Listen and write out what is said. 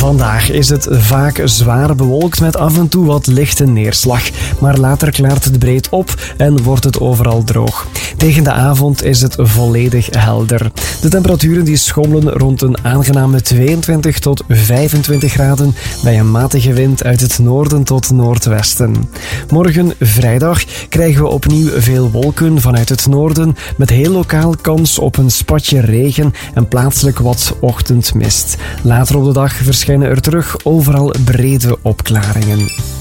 Vandaag is het vaak zwaar bewolkt met af en toe wat lichte neerslag. Maar later klaart het breed op en wordt het overal droog. Tegen de avond is het volledig helder. De temperaturen die schommelen rond een aangename 22 tot 25 graden bij een matige wind uit het noorden tot noordwesten. Morgen, vrijdag, krijgen we opnieuw veel wolken vanuit het noorden met heel lokaal kans op een spatje regen en plaatselijk wat ochtendmist. Later op de dag verschijnen er terug overal brede opklaringen.